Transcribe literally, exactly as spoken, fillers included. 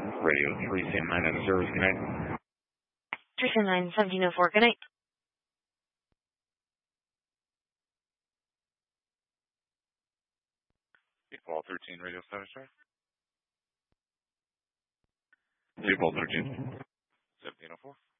Radio three C M nine out of service. Good night. three C M nine, seventeen oh four. Good night. Default thirteen, radio status check. Default thirteen. seventeen oh four.